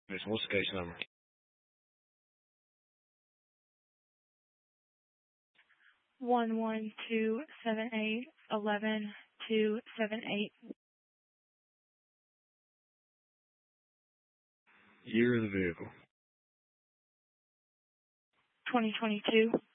What's the case number? 1127811 Year of the vehicle. 2022.